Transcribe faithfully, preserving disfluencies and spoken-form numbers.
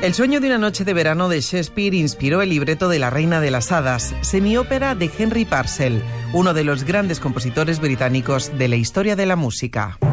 El sueño de una noche de verano de Shakespeare inspiró el libreto de La Reina de las Hadas, semiópera de Henry Purcell, uno de los grandes compositores británicos de la historia de la música.